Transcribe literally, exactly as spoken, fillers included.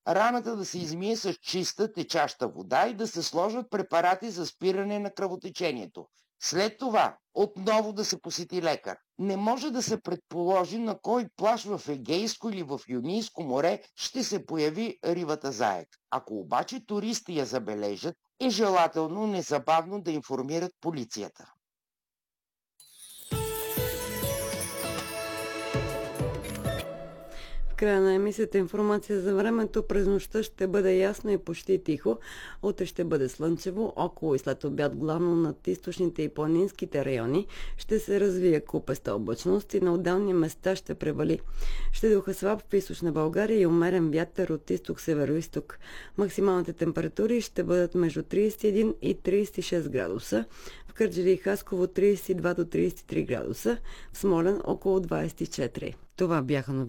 Раната да се измие с чиста течаща вода и да се сложат препарати за спиране на кръвотечението. След това отново да се посети лекар. Не може да се предположи на кой плаж в Егейско или в Йонийско море ще се появи рибата заек. Ако обаче туристи я забележат, е желателно незабавно да информират полицията. В края на емисията информация за времето. През нощта ще бъде ясно и почти тихо. Утре ще бъде слънчево, около и след обяд главно над източните и планинските райони ще се развие купеста облачност и на отделни места ще превали. Ще духа слаб в източна България и умерен вятър от изток-северо-исток. Максималните температури ще бъдат между тридесет и един и тридесет и шест градуса. В Кърджали и Хасково тридесет и два до тридесет и три градуса. В Смолян около двадесет и четири. Това бяха новини.